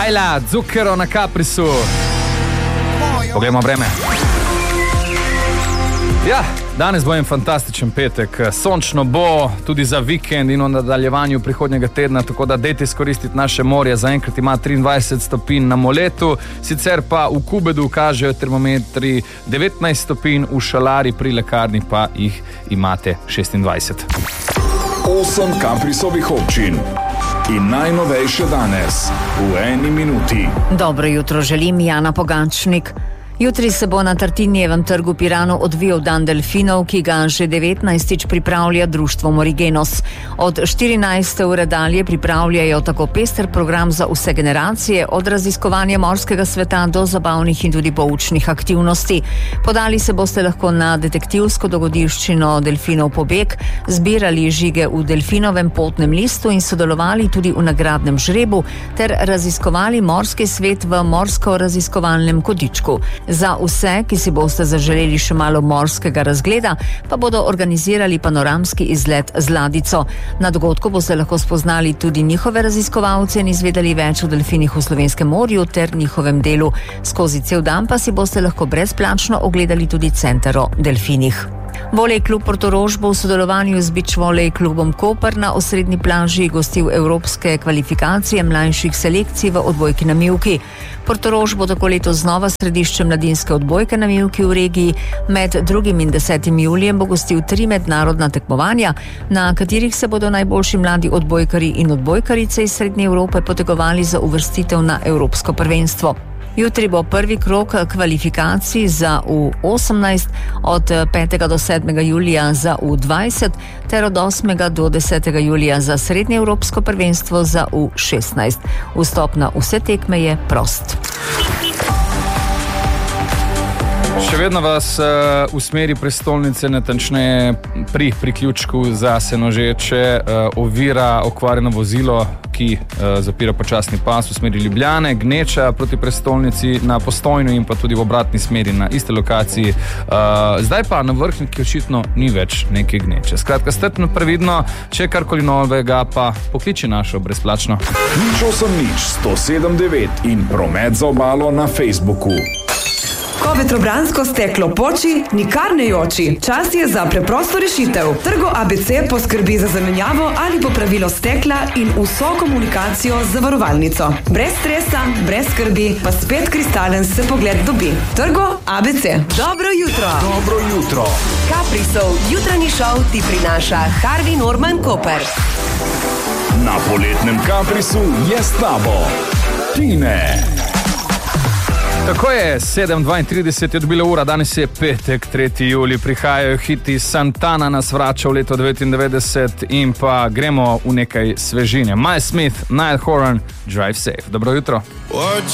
Laila, Zucchero na Caprisu. Poglejmo vreme. Ja, danes bo en fantastičen petek. Sončno bo tudi za vikend in v nadaljevanju prihodnjega tedna, tako da dejte izkoristiti naše morje. Zaenkrat ima 23 stopinj na Moletu, sicer pa v Kubedu kažejo termometri 19 stopinj, v Šalari pri lekarni pa jih imate 26. 8 Caprisovih občin. In najnovejše danes v eni minuti. Dobro jutro želim, Jana Pogačnik. Jutri se bo na Tartinijevem trgu v Piranu odvijal dan delfinov, ki ga že 19. pripravlja društvo Morigenos. Od 14. ure dalje pripravljajo tako pester program za vse generacije, od raziskovanja morskega sveta do zabavnih in tudi poučnih aktivnosti. Podali se boste lahko na detektivsko dogodivščino Delfinov pobeg, zbirali žige v delfinovem potnem listu in sodelovali tudi v nagradnem žrebu ter raziskovali morski svet v morsko-raziskovalnem kodičku. Za vse, ki si boste zaželeli še malo morskega razgleda, pa bodo organizirali panoramski izlet z ladjico. Na dogodku boste lahko spoznali tudi njihove raziskovalce in izvedeli več o delfinih v slovenskem morju ter njihovem delu. Skozi cel dan pa si boste lahko brezplačno ogledali tudi center o delfinih. Volej klub Portorož bo v sodelovanju z Beach Volej klubom Koper na osrednji plaži gostil evropske kvalifikacije mlajših selekcij v odbojki na mivki. Portorož bo tako letos znova središče mladinske odbojke na mivki v regiji. Med 2. in 10. julijem bo gostil 3 mednarodna tekmovanja, na katerih se bodo najboljši mladi odbojkari in odbojkarice iz Srednje Evrope potegovali za uvrstitev na Evropsko prvenstvo. Jutri bo prvi krog kvalifikacij za U18, od 5. do 7. julija za U20 ter od 8. do 10. julija za Srednje Evropsko prvenstvo za U16. Vstop na vse tekme je prost. Še vedno vas v smeri prestolnice, natančneje pri priključku za Senožeče, ovira okvarjeno vozilo, ki zapira počasni pas v smeri Ljubljane, gneča proti prestolnici na Postojno in pa tudi v obratni smeri na iste lokaciji. Zdaj pa na Vrhniki očitno ni več neke gneče. Skratka, strpno previdno, če karkoli novega, pa pokliči našo brezplačno. 08-107-9 in promet za obalo na Facebooku. Ko vetrobransko steklo poči, nikar ne joči. Čas je za preprosto rešitev. Trgo ABC poskrbi za zamenjavo ali popravilo stekla in vso komunikacijo z zavarovalnico. Brez stresa, brez skrbi, pa spet kristalen se pogled dobi. Trgo ABC. Dobro jutro. Dobro jutro. Caprisov jutranji šov ti prinaša Harvey Norman Koper. Na poletnem Caprisu je s tabo Tine. Tako je, 7:32 je odbila ura, danes je petek, 3. julij, prihajajo hiti, Santana nas vrača v leto 99 in pa gremo v nekaj svežine. Miles Smith, Niall Horan, Drive Safe. Dobro jutro.